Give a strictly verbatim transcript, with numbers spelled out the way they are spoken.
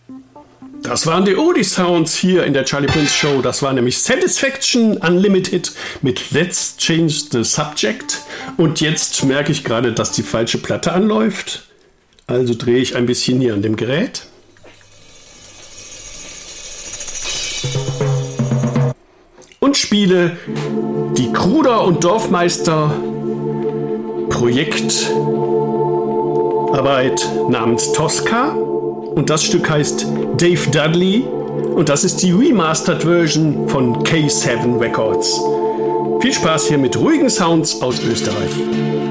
Das waren die Oldie-Sounds hier in der Charlie Prince Show. Das war nämlich Satisfaction Unlimited mit Let's Change the Subject. Und jetzt merke ich gerade, dass die falsche Platte anläuft. Also drehe ich ein bisschen hier an dem Gerät. Und spiele die Kruder und Dorfmeister Projektarbeit namens Tosca. Und das Stück heißt Dave Dudley und das ist die Remastered Version von K sieben Records. Viel Spaß hier mit ruhigen Sounds aus Österreich.